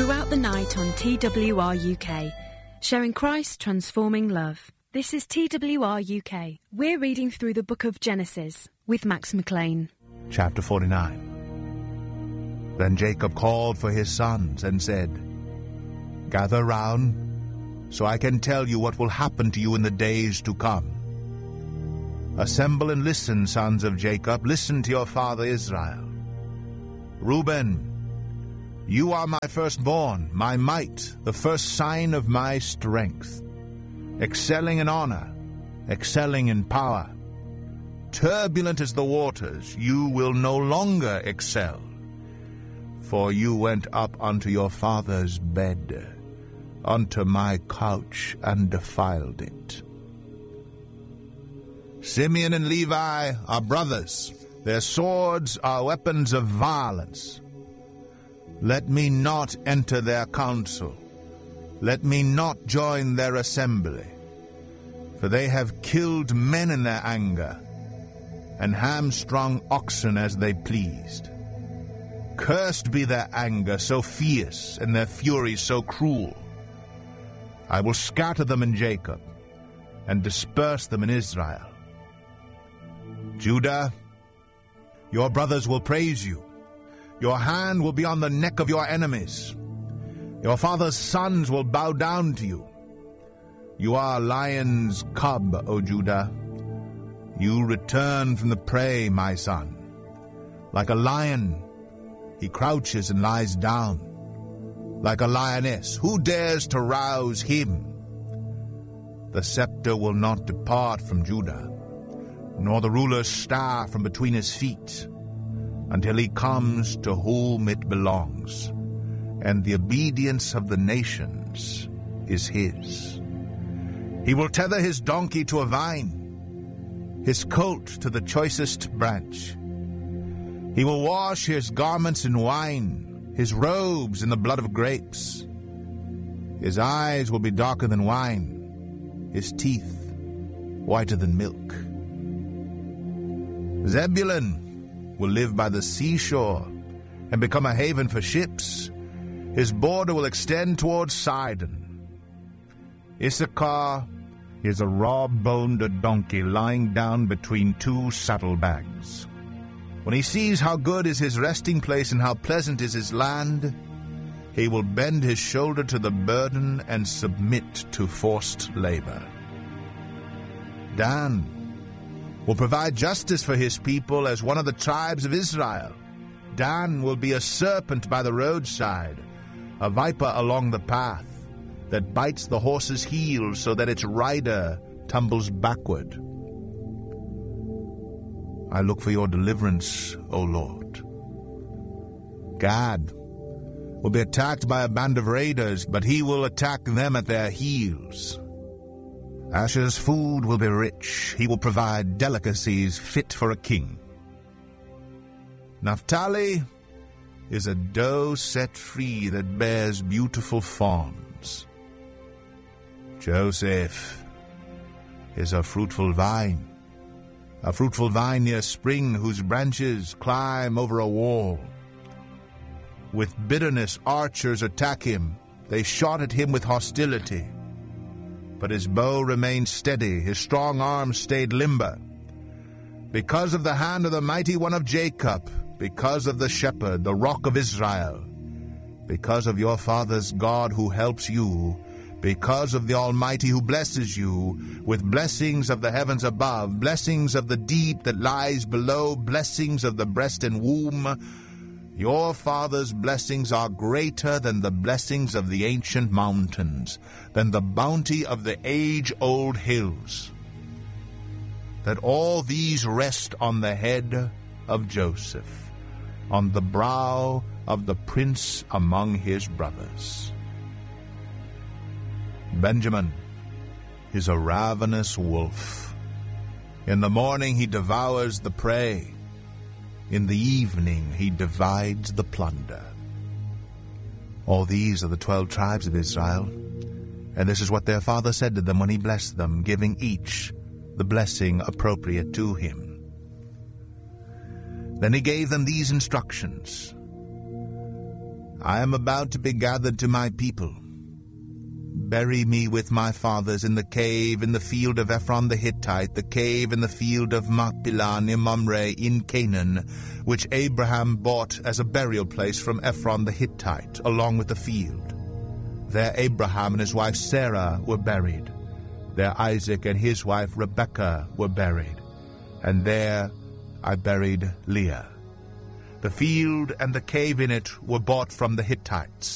Throughout the night on TWR UK, sharing Christ transforming love. This is TWR UK. We're reading through the book of Genesis with Max McLean. Chapter 49. Then Jacob called for his sons and said, "Gather round, so I can tell you what will happen to you in the days to come. Assemble and listen, sons of Jacob. Listen to your father Israel. Reuben, you are my firstborn, my might, the first sign of my strength, excelling in honor, excelling in power. Turbulent as the waters, you will no longer excel, for you went up unto your father's bed, unto my couch, and defiled it. Simeon and Levi are brothers. Their swords are weapons of violence. Let me not enter their council. Let me not join their assembly. For they have killed men in their anger, and hamstrung oxen as they pleased. Cursed be their anger so fierce, and their fury so cruel. I will scatter them in Jacob, and disperse them in Israel. Judah, your brothers will praise you. Your hand will be on the neck of your enemies. Your father's sons will bow down to you. You are a lion's cub, O Judah. You return from the prey, my son. Like a lion, he crouches and lies down. Like a lioness, who dares to rouse him? The scepter will not depart from Judah, nor the ruler's staff from between his feet, until he comes to whom it belongs, and the obedience of the nations is his. He will tether his donkey to a vine, his colt to the choicest branch. He will wash his garments in wine, his robes in the blood of grapes. His eyes will be darker than wine, his teeth whiter than milk. Zebulun will live by the seashore and become a haven for ships. His border will extend towards Sidon. Issachar is a raw-boned donkey lying down between two saddlebags. When he sees how good is his resting place and how pleasant is his land, he will bend his shoulder to the burden and submit to forced labor. Dan will provide justice for his people as one of the tribes of Israel. Dan will be a serpent by the roadside, a viper along the path, that bites the horse's heels so that its rider tumbles backward. I look for your deliverance, O Lord. Gad will be attacked by a band of raiders, but he will attack them at their heels. Asher's food will be rich. He will provide delicacies fit for a king. Naphtali is a doe set free that bears beautiful fawns. Joseph is a fruitful vine near spring whose branches climb over a wall. With bitterness archers attack him. They shot at him with hostility. But his bow remained steady, his strong arm stayed limber. Because of the hand of the mighty one of Jacob, because of the shepherd, the rock of Israel, because of your father's God who helps you, because of the Almighty who blesses you with blessings of the heavens above, blessings of the deep that lies below, blessings of the breast and womb, your father's blessings are greater than the blessings of the ancient mountains, than the bounty of the age-old hills. That all these rest on the head of Joseph, on the brow of the prince among his brothers. Benjamin is a ravenous wolf. In the morning he devours the prey. In the evening he divides the plunder. All these are the 12 tribes of Israel, and this is what their father said to them when he blessed them, giving each the blessing appropriate to him. Then he gave them these instructions. I am about to be gathered to my people. Bury me with my fathers in the cave in the field of Ephron the Hittite, the cave in the field of Machpelah near Mamre in Canaan, which Abraham bought as a burial place from Ephron the Hittite, along with the field. There Abraham and his wife Sarah were buried. There Isaac and his wife Rebekah were buried. And there I buried Leah. The field and the cave in it were bought from the Hittites.